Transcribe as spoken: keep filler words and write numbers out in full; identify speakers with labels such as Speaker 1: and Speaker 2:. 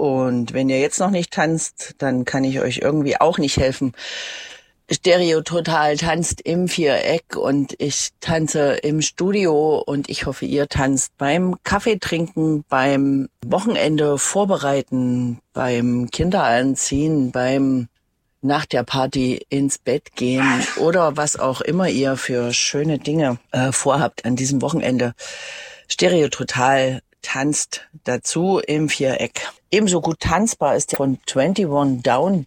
Speaker 1: Und wenn ihr jetzt noch nicht tanzt, dann kann ich euch irgendwie auch nicht helfen. Stereo Total tanzt im Viereck und ich tanze im Studio und ich hoffe, ihr tanzt beim Kaffee trinken, beim Wochenende vorbereiten, beim Kinderanziehen, beim nach der Party ins Bett gehen oder was auch immer ihr für schöne Dinge äh, vorhabt an diesem Wochenende. Stereo Total tanzt dazu im Viereck. Ebenso gut tanzbar ist der von einundzwanzig Down